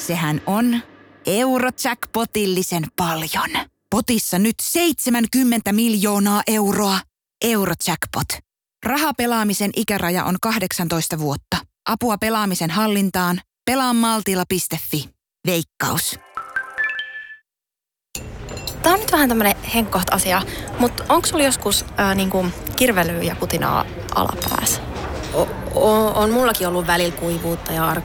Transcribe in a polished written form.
sehän on Eurojackpotillisen paljon. Potissa nyt 70 miljoonaa euroa. Eurojackpot. Rahapelaamisen ikäraja on 18 vuotta. Apua pelaamisen hallintaan. Pelaamaltilla.fi. Veikkaus. Tää on nyt vähän tämmönen henkkoht asia, mutta onko sulla joskus niinku kirvelyä ja putinaa alapäässä? On mullakin ollut välillä kuivuutta ja